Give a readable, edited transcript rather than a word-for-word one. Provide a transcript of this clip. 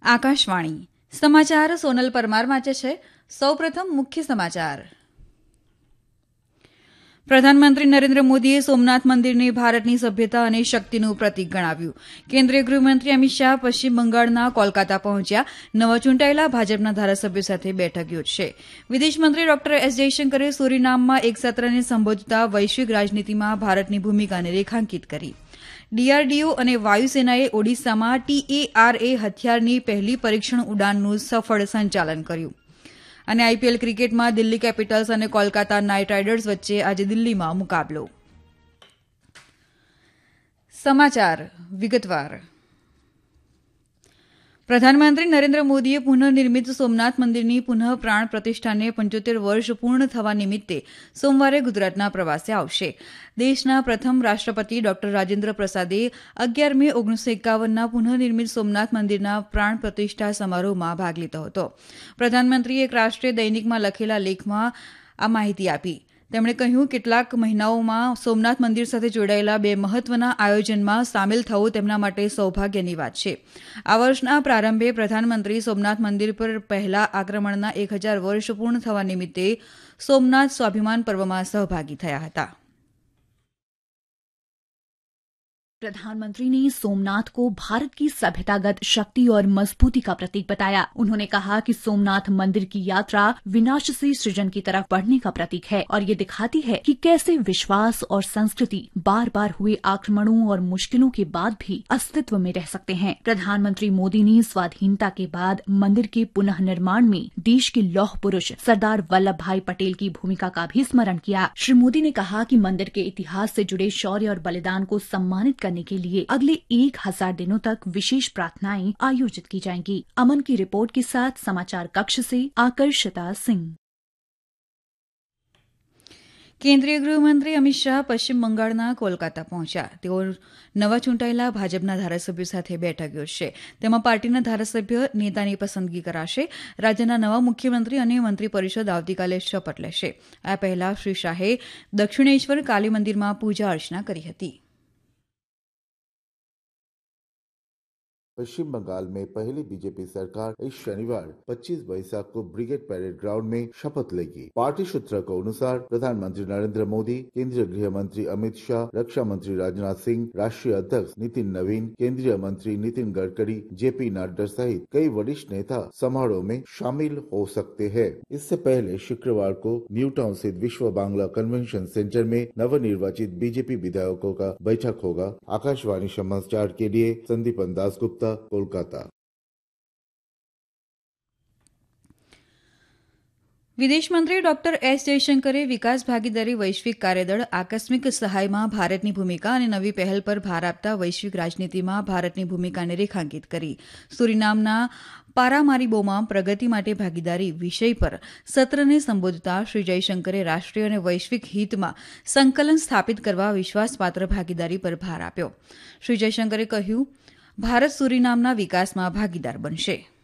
આકાશવાણી સમાચાર સોનલ પરમાર વાંચે છે. સૌપ્રથમ મુખ્ય સમાચાર. પ્રધાનમંત્રી નરેન્દ્ર મોદીએ સોમનાથ મંદિરને ભારતની સભ્યતા અને શક્તિનું પ્રતીક ગણાવ્યું. કેન્દ્રીય ગૃહમંત્રી અમિત શાહ પશ્ચિમ બંગાળના કોલકાતા પહોંચ્યા. નવા ચૂંટાયેલા ભાજપના ધારાસભ્યો સાથે બેઠક યોજશે. વિદેશમંત્રી ડોક્ટર એસ જયશંકરે સુરીનામમાં એક સત્રને સંબોધતા વૈશ્વિક રાજનીતિમાં ભારતની ભૂમિકાને રેખાંકિત કરી. ડીઆરડીઓ અને વાયુસેનાએ ઓડિશામાં TARA હથિયારની પહેલી પરીક્ષણ ઉડાનનું સફળ સંચાલન કર્યું. અને આઈપીએલ ક્રિકેટમાં દિલ્હી કેપિટલ્સ અને કોલકાતા નાઇટ રાઇડર્સ વચ્ચે આજે દિલ્હીમાં મુકાબલો. સમાચાર વિગતવાર. પ્રધાનમંત્રી નરેન્દ્ર મોદીએ પુનઃનિર્મિત સોમનાથ મંદિરની પુનઃ પ્રાણ પ્રતિષ્ઠાને 75 વર્ષ પૂર્ણ થવા નિમિત્તે સોમવારે ગુજરાતના પ્રવાસે આવશે. દેશના પ્રથમ રાષ્ટ્રપતિ ડોક્ટર રાજેન્દ્ર પ્રસાદે 11 મે 1951ના પુનઃનિર્મિત સોમનાથ મંદિરના પ્રાણ પ્રતિષ્ઠા સમારોહમાં ભાગ લીધો હતો. પ્રધાનમંત્રીએ એક રાષ્ટ્રીય દૈનિકમાં લખેલા લેખમાં આ માહિતી આપી. તેમણે કહ્યું કેટલાક મહિનાઓમાં સોમનાથ મંદિર સાથે જોડાયેલા 2 મહત્વના આયોજનમાં સામેલ થવું તેમના માટે સૌભાગ્યની વાત છે. આ વર્ષના પ્રારંભે પ્રધાનમંત્રી સોમનાથ મંદિર પર પહેલા આક્રમણના 1000 વર્ષ પૂર્ણ થવા નિમિત્તે સોમનાથ સ્વાભિમાન પર્વમાં સહભાગી થયા હતા. प्रधानमंत्री ने सोमनाथ को भारत की सभ्यतागत शक्ति और मजबूती का प्रतीक बताया. उन्होंने कहा कि सोमनाथ मंदिर की यात्रा विनाश से सृजन की तरफ बढ़ने का प्रतीक है और ये दिखाती है कि कैसे विश्वास और संस्कृति बार बार हुए आक्रमणों और मुश्किलों के बाद भी अस्तित्व में रह सकते हैं. प्रधानमंत्री मोदी ने स्वाधीनता के बाद मंदिर के पुनः निर्माण में देश के लौह पुरुष सरदार वल्लभ भाई पटेल की भूमिका का भी स्मरण किया. श्री मोदी ने कहा कि मंदिर के इतिहास से जुड़े शौर्य और बलिदान को सम्मानित करने के लिए अगले 1000 दिनों तक विशेष प्रार्थनाएं आयोजित की जाएंगी. अमन की रिपोर्ट के साथ समाचार कक्ष से आकर्षिता सिंह. કેન્દ્રીય ગૃહમંત્રી અમિત શાહ પશ્ચિમ બંગાળના કોલકાતા પહોંચ્યા. તેઓ નવા ચૂંટાયેલા ભાજપના ધારાસભ્યો સાથે બેઠક યોજશે. તેમાં પાર્ટીના ધારાસભ્ય નેતાની પસંદગી કરાશે. રાજ્યના નવા મુખ્યમંત્રી અને મંત્રી પરિષદ આવતીકાલે શપથ લેશે. આ પહેલા શ્રી શાહે દક્ષિણેશ્વર કાલી મંદિરમાં પૂજા અર્ચના કરી હતી. पश्चिम बंगाल में पहली बीजेपी सरकार इस शनिवार 25 वैशाख को ब्रिगेड परेड ग्राउंड में शपथ लेगी. पार्टी सूत्रों के अनुसार प्रधानमंत्री नरेंद्र मोदी, केंद्रीय गृह मंत्री अमित शाह, रक्षा मंत्री राजनाथ सिंह, राष्ट्रीय अध्यक्ष नितिन नवीन, केंद्रीय मंत्री नितिन गडकरी, जेपी नड्डा सहित कई वरिष्ठ नेता समारोह में शामिल हो सकते हैं. इससे पहले शुक्रवार को न्यू टाउन स्थित विश्व बांग्ला कन्वेंशन सेंटर में नवनिर्वाचित बीजेपी विधायकों का बैठक होगा. आकाशवाणी समाचार के लिए संदीपन दासगुप्ता, कोलकाता. વિદેશમંત્રી ડોક્ટર એસ જયશંકરે વિકાસ ભાગીદારી વૈશ્વિક કાર્યદળ આકસ્મિક સહાયમાં ભારતની ભૂમિકા અને નવી પહેલ પર ભાર આપતા વૈશ્વિક રાજનીતિમાં ભારતની ભૂમિકાને રેખાંકિત કરી. સુરીનામના પારામારીબોમાં પ્રગતિ માટે ભાગીદારી વિષય પર સત્રને સંબોધતા શ્રી જયશંકરે રાષ્ટ્રીય અને વૈશ્વિક હિતમાં સંકલન સ્થાપિત કરવા વિશ્વાસપાત્ર ભાગીદારી પર ભાર આપ્યો. શ્રી જયશંકરે કહ્યું ભારત સુરીનામના વિકાસમાં ભાગીદાર બનશે.